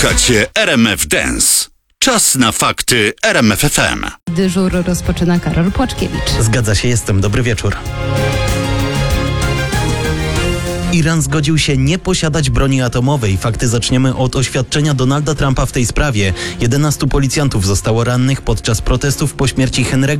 Słuchacie RMF Dance. Czas na fakty RMF FM. Dyżur rozpoczyna Karol Płaczkiewicz. Zgadza się, jestem. Dobry wieczór. Iran zgodził się nie posiadać broni atomowej. Fakty zaczniemy od oświadczenia Donalda Trumpa w tej sprawie. 11 policjantów zostało rannych podczas protestów po śmierci Henry'ego